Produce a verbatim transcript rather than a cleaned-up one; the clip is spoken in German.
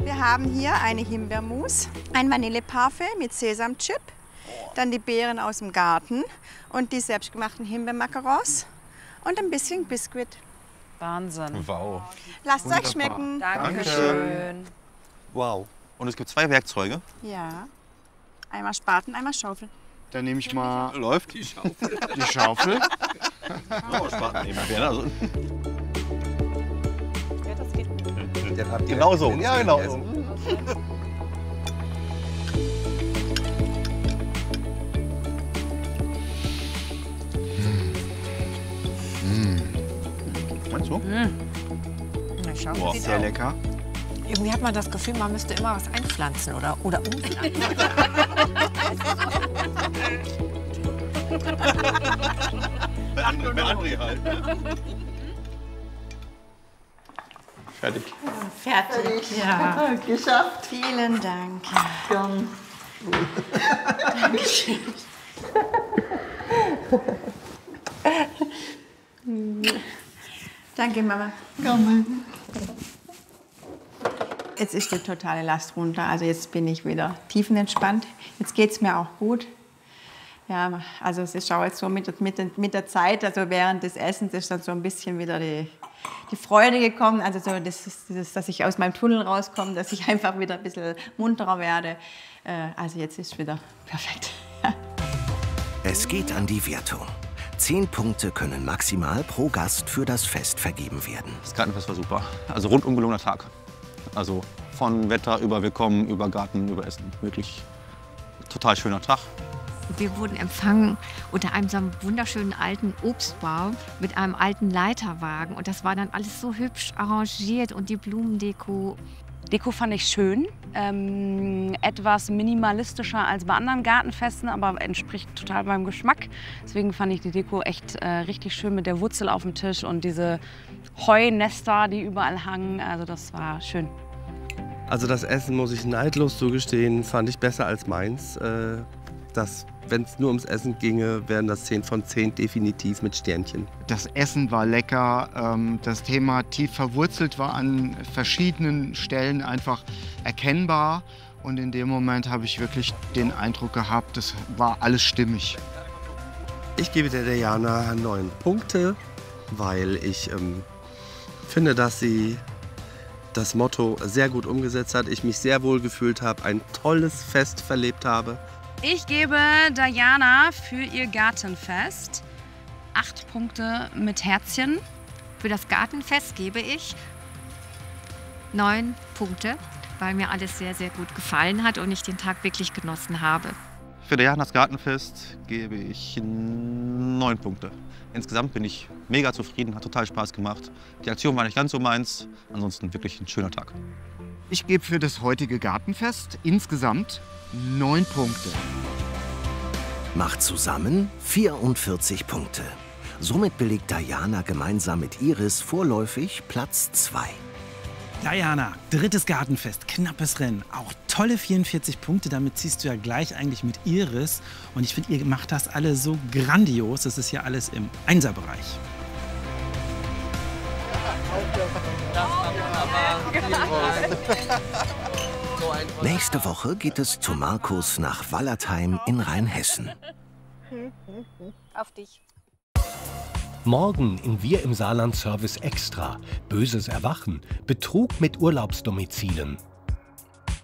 Wir haben hier eine Himbeermus, ein Vanilleparfait mit Sesamchip, dann die Beeren aus dem Garten und die selbstgemachten Himbeermacarons und ein bisschen Biskuit. Wahnsinn. Wow. Lasst es euch schmecken. Dankeschön. Wow. Und es gibt zwei Werkzeuge. Ja. Einmal Spaten, einmal Schaufel. Dann nehme ich mal Läuft die Schaufel. die Schaufel. Oh, Spaten nehmen wir. Also. Ja, das geht. Dann habt ihr Genau so. Ja, genau so. gegessen. Meinst du? Mhm. Ja, schau, Boah. sieht Sehr aus. lecker. Irgendwie hat man das Gefühl, man müsste immer was einpflanzen oder, oder umpflanzen. Bei André, bei André halt. Fertig. Fertig. Ja. Geschafft. Vielen Dank. Gern. Dankeschön. Danke, Mama. Gerne. Jetzt ist die totale Last runter. Also jetzt bin ich wieder tiefenentspannt. Jetzt geht es mir auch gut. Ja, also es ist auch jetzt so mit, mit, mit der Zeit, also während des Essens ist dann so ein bisschen wieder die, die Freude gekommen. Also so das, das, dass ich aus meinem Tunnel rauskomme, dass ich einfach wieder ein bisschen munterer werde. Also jetzt ist es wieder perfekt. Es geht an die Wertung. Zehn Punkte können maximal pro Gast für das Fest vergeben werden. Das Gartenfest war super. Also rundum gelungener Tag. Also von Wetter über Willkommen, über Garten, über Essen. Wirklich total schöner Tag. Wir wurden empfangen unter einem so einem wunderschönen alten Obstbaum mit einem alten Leiterwagen. Und das war dann alles so hübsch arrangiert und die Blumendeko. Deko fand ich schön, ähm, etwas minimalistischer als bei anderen Gartenfesten, aber entspricht total meinem Geschmack. Deswegen fand ich die Deko echt äh, richtig schön mit der Wurzel auf dem Tisch und diese Heunester, die überall hangen. Also das war schön. Also das Essen, muss ich neidlos zugestehen, fand ich besser als meins. Äh, das, wenn es nur ums Essen ginge, wären das zehn von zehn definitiv mit Sternchen. Das Essen war lecker. ähm, Das Thema tief verwurzelt war an verschiedenen Stellen einfach erkennbar. Und in dem Moment habe ich wirklich den Eindruck gehabt, das war alles stimmig. Ich gebe der Diana neun Punkte, weil ich ähm, finde, dass sie das Motto sehr gut umgesetzt hat. Ich mich sehr wohl gefühlt habe, ein tolles Fest verlebt habe. Ich gebe Diana für ihr Gartenfest acht Punkte mit Herzchen. Für das Gartenfest gebe ich neun Punkte, weil mir alles sehr, sehr gut gefallen hat und ich den Tag wirklich genossen habe. Für Dianas Gartenfest gebe ich neun Punkte. Insgesamt bin ich mega zufrieden, hat total Spaß gemacht. Die Aktion war nicht ganz so meins, ansonsten wirklich ein schöner Tag. Ich gebe für das heutige Gartenfest insgesamt neun Punkte. Macht zusammen vierundvierzig Punkte. Somit belegt Diana gemeinsam mit Iris vorläufig Platz zwei. Diana, drittes Gartenfest, knappes Rennen, auch tolle vierundvierzig Punkte, damit ziehst du ja gleich eigentlich mit Iris. Und ich finde, ihr macht das alle so grandios, das ist ja alles im Einserbereich. Nächste Woche geht es zu Markus nach Wallertheim in Rheinhessen. Auf dich. Morgen in Wir im Saarland Service Extra. Böses Erwachen. Betrug mit Urlaubsdomizilen.